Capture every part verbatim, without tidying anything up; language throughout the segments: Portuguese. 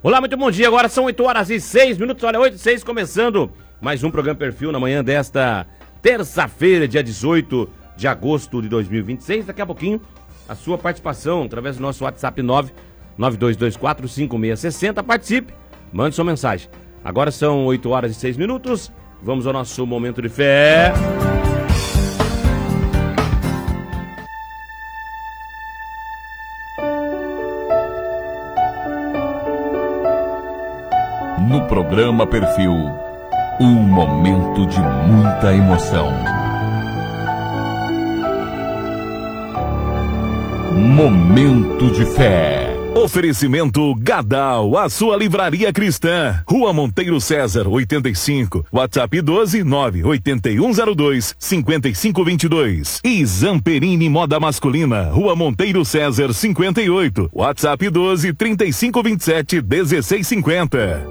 Olá, muito bom dia. Agora são oito horas e seis minutos. Olha, oito e seis, começando mais um programa Perfil na manhã desta terça-feira, dia dezoito de agosto de dois mil e vinte e seis. Daqui a pouquinho, a sua participação através do nosso WhatsApp nove nove dois dois quatro cinco seis seis zero. Participe, mande sua mensagem. Agora são oito horas e seis minutos. Vamos ao nosso momento de fé. No programa Perfil, um momento de muita emoção. Momento de fé. Oferecimento Gadal, a sua livraria cristã. Rua Monteiro César, oitenta e cinco. WhatsApp doze nove oito um zero dois cinco cinco dois dois. E Zamperini Moda Masculina, Rua Monteiro César, cinquenta e oito. WhatsApp doze trinta e cinco vinte e sete dezesseis cinquenta.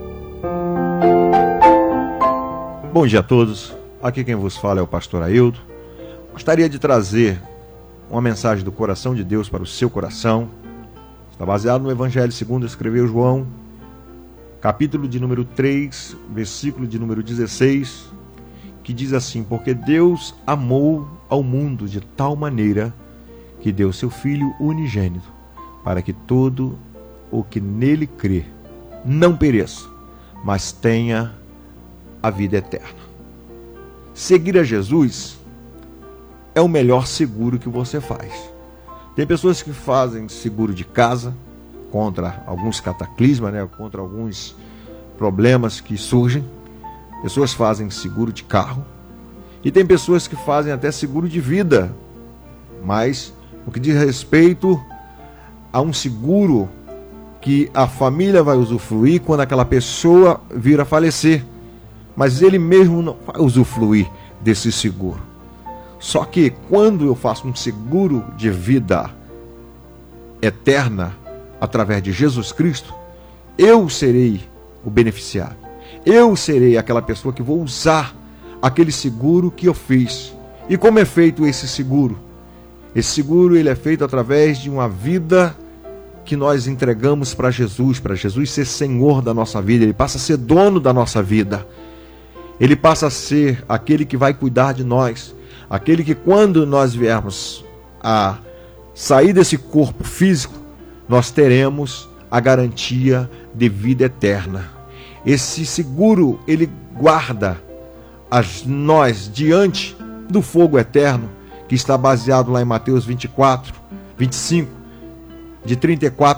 Bom dia a todos, aqui quem vos fala é o pastor Aildo. Gostaria de trazer uma mensagem do coração de Deus para o seu coração. Está baseado no Evangelho segundo escreveu João, capítulo de número três, versículo de número dezesseis, que diz assim: porque Deus amou ao mundo de tal maneira que deu seu Filho unigênito, para que todo o que nele crê não pereça, mas tenha a vida eterna. Seguir a Jesus é o melhor seguro que você faz. Tem pessoas que fazem seguro de casa contra alguns cataclismas, né, contra alguns problemas que surgem. Pessoas fazem seguro de carro. E tem pessoas que fazem até seguro de vida. Mas o que diz respeito a um seguro que a família vai usufruir quando aquela pessoa vir a falecer, mas ele mesmo não vai usufruir desse seguro. Só que quando eu faço um seguro de vida eterna através de Jesus Cristo, eu serei o beneficiário. Eu serei aquela pessoa que vou usar aquele seguro que eu fiz. E como é feito esse seguro? Esse seguro ele é feito através de uma vida que nós entregamos para Jesus, para Jesus ser Senhor da nossa vida. Ele passa a ser dono da nossa vida. Ele passa a ser aquele que vai cuidar de nós, aquele que quando nós viermos a sair desse corpo físico, nós teremos a garantia de vida eterna. Esse seguro, ele guarda as nós diante do fogo eterno, que está baseado lá em Mateus vinte e quatro, vinte e cinco, de trinta e quatro